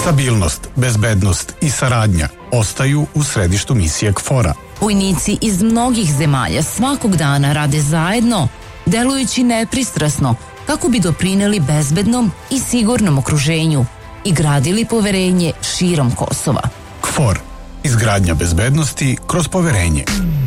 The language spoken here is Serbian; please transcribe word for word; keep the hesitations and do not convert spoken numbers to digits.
Stabilnost, bezbednost i saradnja ostaju u središtu misije KFOR-a. Vojnici iz mnogih zemalja svakog dana rade zajedno, delujući nepristrasno kako bi doprineli bezbednom i sigurnom okruženju i gradili poverenje širom Kosova. KFOR. Izgradnja bezbednosti kroz poverenje.